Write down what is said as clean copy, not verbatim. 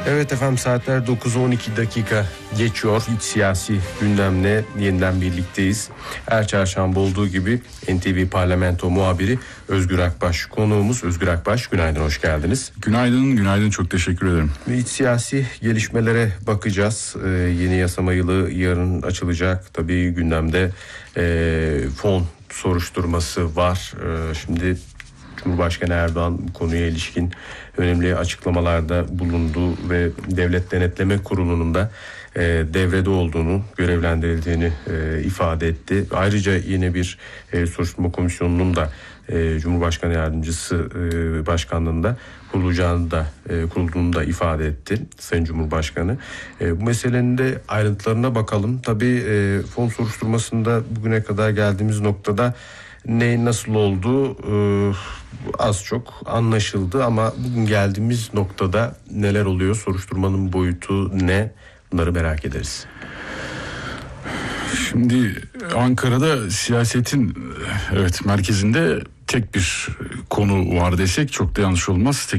Evet efendim, saatler 9:12 dakika geçiyor. İç siyasi gündemle yeniden birlikteyiz. Her çarşamba olduğu gibi NTV Parlamento muhabiri Özgür Akbaş konuğumuz. Özgür Akbaş, günaydın, hoş geldiniz. Günaydın, çok teşekkür ederim. İç siyasi gelişmelere bakacağız. Yeni yasama yılı yarın açılacak. Tabii gündemde fon soruşturması var. Şimdi Cumhurbaşkanı Erdoğan bu konuya ilişkin önemli açıklamalarda bulundu ve Devlet Denetleme Kurulu'nun da devrede olduğunu, görevlendirildiğini ifade etti. Ayrıca yine bir soruşturma komisyonunun da Cumhurbaşkanı Yardımcısı başkanlığında kurulduğunu da ifade etti Sayın Cumhurbaşkanı. Bu meselenin de ayrıntılarına bakalım. Tabii fon soruşturmasında bugüne kadar geldiğimiz noktada ne nasıl oldu az çok anlaşıldı ama bugün geldiğimiz noktada neler oluyor, soruşturmanın boyutu ne, bunları merak ederiz. Şimdi Ankara'da siyasetin merkezinde tek bir konu var desek çok da yanlış olmaz.